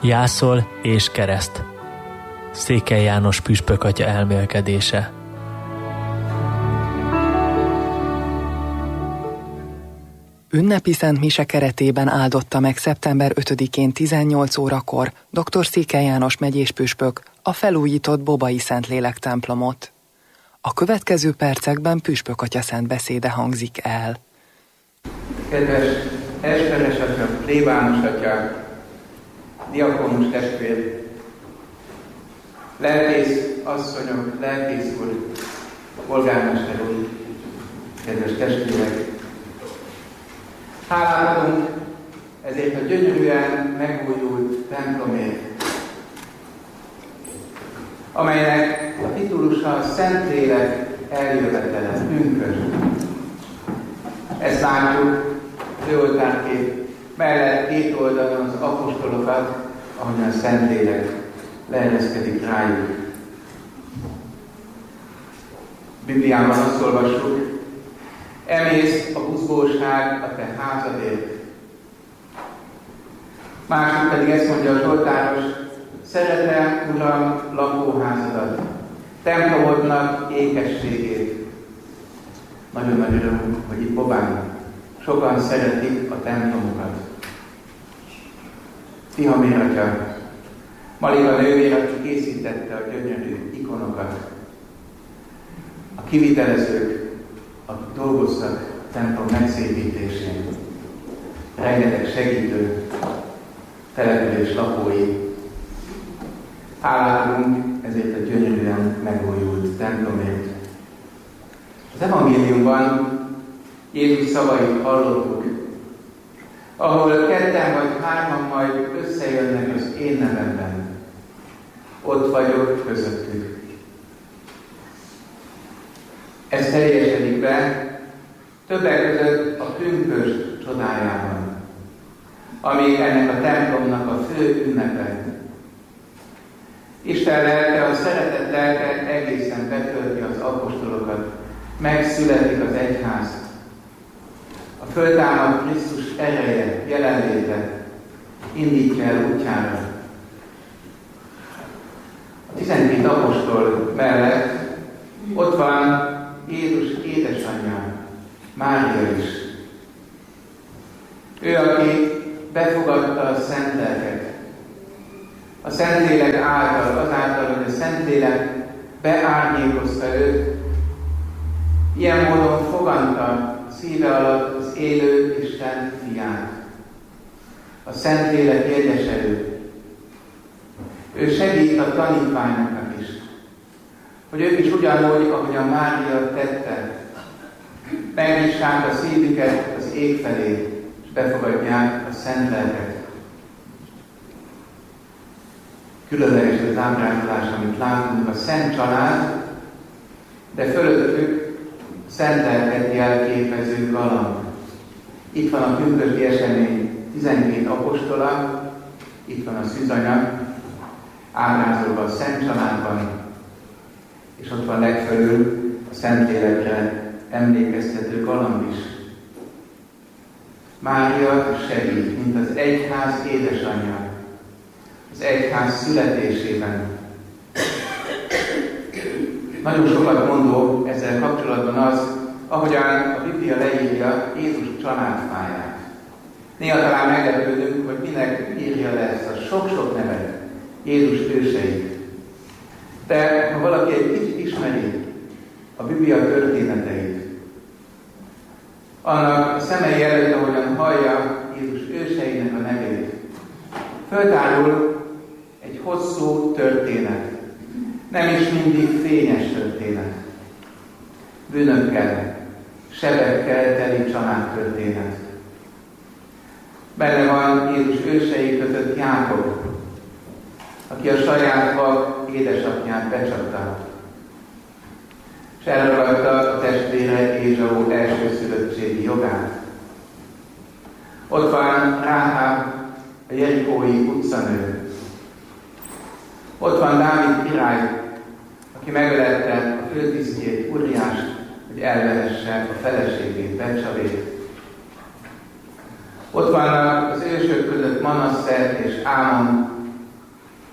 Jászol és kereszt. Székely János püspök atya elmélkedése. Ünnepi Szent Mise keretében áldotta meg szeptember 5-én 18 órakor dr. Székely János megyés püspök a felújított Bobai Szentlélek templomot. A következő percekben püspök atya szent beszéde hangzik el. Kedves esperes atya, plébános atya, diakonus testvér, lelkész asszonyok, lelkész úr, polgármester úr, kedves testvérek! Hálát adunk ezért a gyönyörűen megújult templomért, amelynek a titulusa a Szentlélek eljövetele, pünkösd. Ezt látjuk főoltárkép mellett két oldalon az apostolokat, ahogyan a Szentlélek leereszkedik rájuk. Bibliában azt olvassuk: emész a buzgóság a te házadért. Másik pedig ezt mondja a Zsoltáros: szeretem, Uram, lakóházadat, templomodnak ékességét. Nagyon nagy öröm, hogy itt Bobán sokan szeretik a templomokat. Tihamér atya, Malika nővér, aki készítette a gyönyörű ikonokat, a kivitelezők, akik dolgoztak a templom megszépítésén, rengeteg segítő, település lakói. Hálát adunk ezért a gyönyörűen megújult templomért. Az evangéliumban Jézus szavait hallottuk, ahol ketten vagy hárman majd összejönnek az én nevemben, ott vagyok közöttük. Ez teljesedik be többek között a pünkösd csodájában, ami ennek a templomnak a fő ünnepe. Isten lelke, a szeretet lelke egészen betölti az apostolokat, megszületik az egyház. A föltámadt Krisztus ereje, jelenléte indítja el útjára. A 12 apostol mellett ott van Jézus édesanyja, Mária is. Ő, aki befogadta a Szent Lelket. A Szentlélek által, azáltal, hogy a Szentlélek beárnyékozta őt, ilyen módon fogadta szíve alatt az élő Isten fiát, a Szentlélek jegyeselő. Ő segít a tanítványoknak is, hogy ők is ugyanúgy, ahogy a Mária tette, megnyissák a szívüket az ég felé, és befogadják a Szent Lelket. Különleges az ábrázolás, amit látunk, a Szent Család, de fölöttük Szent Lelket jelképező galamb. Itt van a pünkösdi esemény 12 apostola, itt van a szűzanyag, ábrázolva a Szent Családban, és ott van legfelül a Szentlélekre emlékeztető galamb is. Mária segít, mint az egyház édesanyja, az egyház születésében. Nagyon sokat mondó ezzel kapcsolatban az, ahogyan a Biblia leírja Jézus családfáját. Néha talán meglepődünk, hogy minek írja le ezt a sok-sok nevet, Jézus őseit. De ha valaki egy kicsit ismeri a Biblia történeteit, annak a szemei előtt, ahogyan hallja Jézus őseinek a nevét, föltárul egy hosszú történet. Nem is mindig fényes történet. Bűnökkel, sebekkel teli családtörténet. Benne van Jézus ősei között Jákob, aki a saját vak édesapját becsapta, és elragadta a testvére Ézsau elsőszülöttségi jogát. Ott van Ráháb, a jerikói utcanő. Ott van Dávid király, aki megölette a főtisztjét, Uriást, hogy elvehesse a feleségét, Becsabét. Ott vannak az ősök között Manasszeh és Ámon,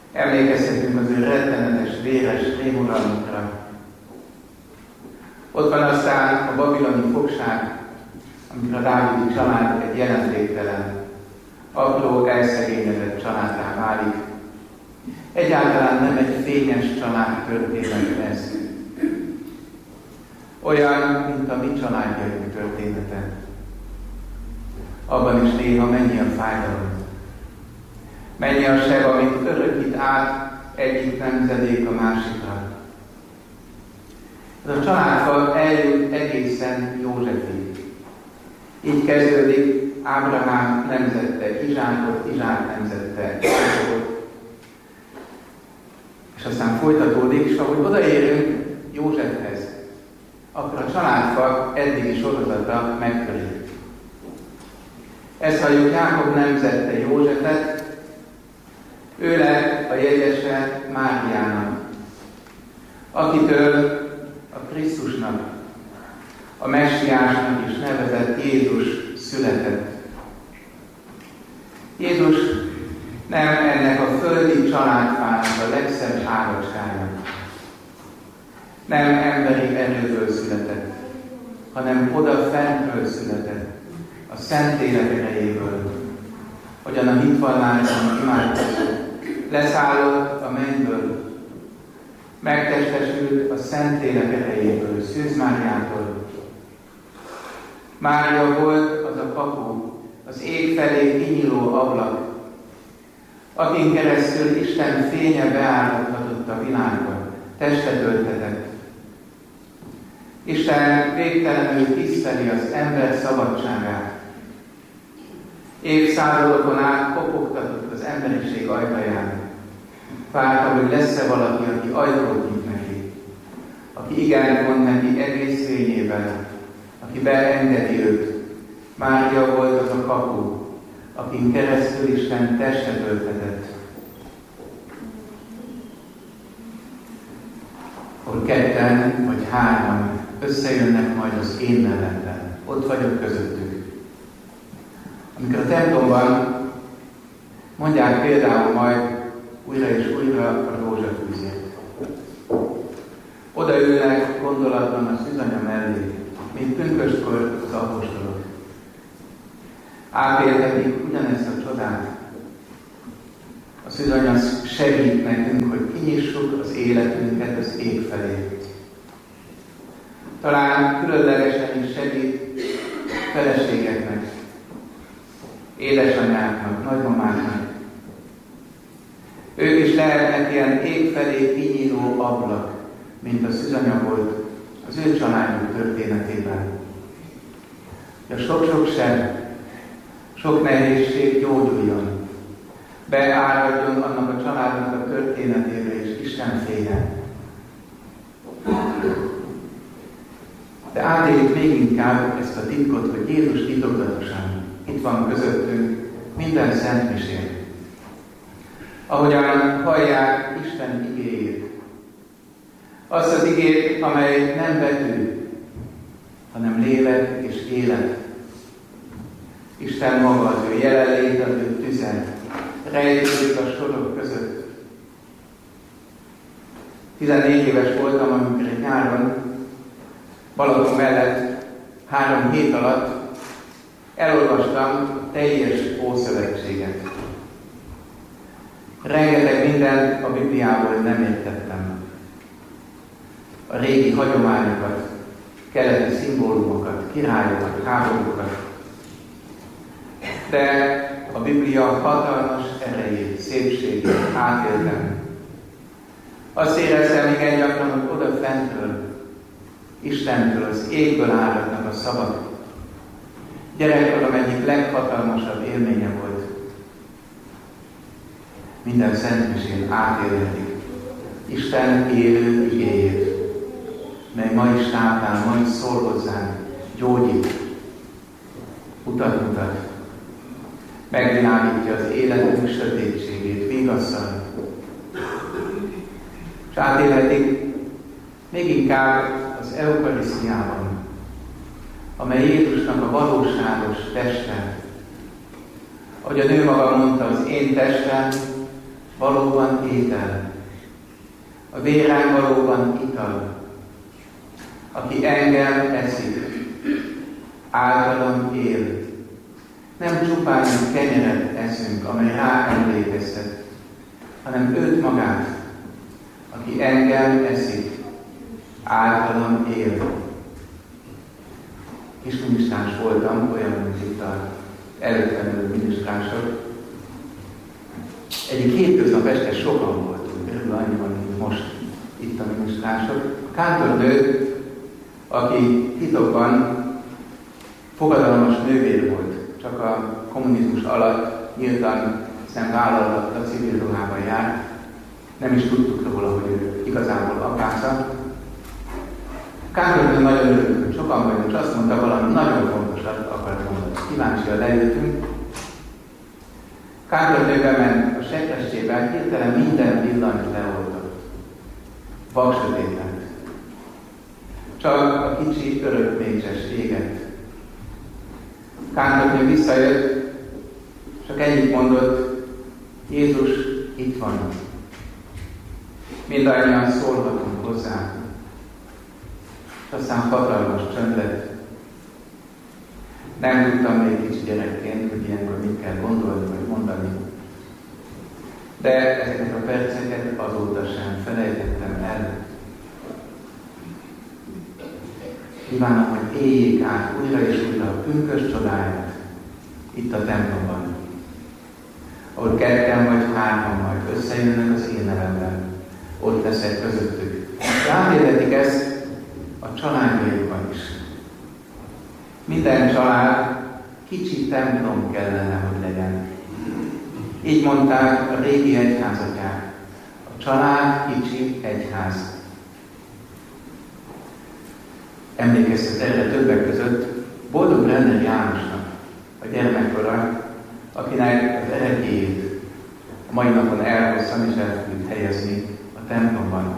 Emlékezhetünk az ő rettenetes, véres rémuralmukra. Ott van aztán a babiloni fogság, amikor a dávidi család egy jelentéktelen, apró, elszegényedett családá válik. Egyáltalán nem egy fényes család történet ez. Olyan, mint a mi családjaink története. Abban is néha mennyi a fájdalom. Mennyi a seb, amit örökít át egyik nemzedék a másikra. Ez a családfal eljut egészen Józsefig. Így kezdődik Ábrahám nemzette Izsákot, Izsák nemzette Jákobot. És aztán folytatódik, és ahogy odaérünk Józsefhez, akkor a családfal eddigi sorozata megtörik. Ezt halljuk, Jákob nemzette Józsefet, ő lett a jegyese Máriának, akitől a Krisztusnak, a Messiásnak is nevezett Jézus született. Jézus nem ennek a földi családfának a legszebb ágacskája. Nem emberi erőből született, hanem oda fentről született, a Szentlélek erejéből, hogyan a hitvallásban imádkozott, leszállott a mennyből, megtestesült a Szentlélek erejéből, Szűz Máriától. Mária volt az a kapu, az ég felé kinyíló ablak, akin keresztül Isten fénye beáradhatott a világba, testet öltetett. Isten végtelenül tiszteli az ember szabadságát. Évszázadokon át kopogtatott az emberiség ajtaján. Várta, hogy lesz-e valaki, aki ajtót nyit neki, aki igen mond neki egész fényével, aki beengedi őt. Mária volt az a kapu, akin keresztül Isten testet öltetett. Ahol ketten vagy hárman összejönnek majd az én nevemben, ott vagyok közöttük. Amikor a templomban mondják például majd újra és újra a rózsafűzét. Odaülnek gondolatban a szűzanya mellé, mint pünköstkor az apostolok. Átélhetik ugyanezt a csodát. A szűzanya segít nekünk, hogy kinyissuk az életünket az ég felé. Talán különlegesen is segít feleségeknek, édesanyáknak, nagymamáknak. Ők is lehetnek ilyen ég felé kinyíló ablak, mint a szűzanya volt az ő családjuk történetében. A sok-sok seb, sok nehézség gyógyuljon, beáradjon annak a családnak a történetébe és Isten fénye. De átéljük még inkább ezt a titkot, hogy Jézus titokzatosan itt van közöttünk minden szentmisén. Ahogyan hallják Isten igéjét. Azt az igét, amely nem betű, hanem lélek és élet. Isten maga, az ő jelenlét, az ő tüze, rejtődik a sorok között. 14 éves voltam, amikor egy nyáron Balaton mellett 3 hét alatt elolvastam a teljes Ószövetséget. Rengeteg mindent a Bibliából nem értettem. A régi hagyományokat, keleti szimbólumokat, királyokat, háborúkat. De a Biblia hatalmas erejét, szépségét átéltem. Azt éreztem igen gyakran, hogy oda fentről, Istentől, az égből áradnak a szavak. Gyerekkorom egyik leghatalmasabb élménye volt. Minden szentmisén átélhetik Isten élő igéjét, mely ma is táplál, ma is szól hozzánk, gyógyít, utat mutat, megvilágítja az életünk sötétségét, vigasztal. És átélhetik még inkább az eukarisztiában, amely Jézusnak a valóságos teste. Ahogy a nő maga mondta, az én testem valóban étel, a vérem valóban ital. Aki engem eszik, általam él. Nem csupán egy kenyeret eszünk, amely rá emlékeztet, hanem őt magát, aki engem eszik, általam él. Kisminisztráns voltam, olyan, mint itt az előttem ülő minisztránsok. Egyik hétköznap este sokan voltunk, körülbelül annyiban, mint most itt a minisztránsok. Kántornő, aki titokban fogadalmas nővér volt, csak a kommunizmus alatt nyíltan hiszen vállalta, civil ruhában járt, nem is tudtuk róla, hogy ő igazából apáca. Kántornő nagyon örült, hogy sokan vagyunk, és azt mondta, valami nagyon fontosat akart mondani. Kíváncsian leültünk. Kántornő bement a sekrestjébe, hirtelen minden villanyt leoltott. Vaksötét lett. Csak a kicsi örökmécses égett. Kántornő visszajött, csak ennyit mondott: Jézus itt van. Mindannyian szólhatunk hozzá. És aztán hatalmas csönd lett. Nem tudtam még kicsi gyerekként, hogy ilyenkor mit kell gondolni vagy mondani. De ezeket a perceket azóta sem felejtettem el. Kívánom, hogy éljék át újra és újra a pünkösd csodáját itt a templomban, ahol ketten vagy hárman majd összejönnek az én nevemben, ott leszek közöttük. Ráérhetik ezt a családjaikban is. Minden család kicsi templom kellene, hogy legyen. Így mondták a régi egyházatyák. A család kicsi egyház. Emlékeztet erre többek között Boldog Brenner Jánosnak a gyermekkora, akinek az ereklyéjét a mai napon elhoztam és el fogjuk helyezni a templomban.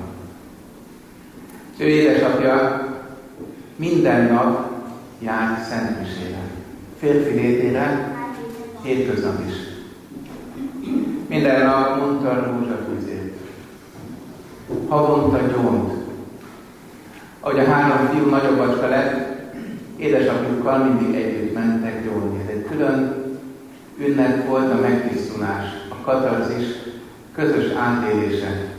Ő édesapja minden nap járt szentmisére, férfi létére, hétköznap is. Minden nap mondta rózsafűzét, havonta gyónt. Ahogy a három fiú nagyobbacska lett, édesapjukkal mindig együtt mentek gyónni. Ez egy külön ünnep volt, a megtisztulás, a katarzis közös átélése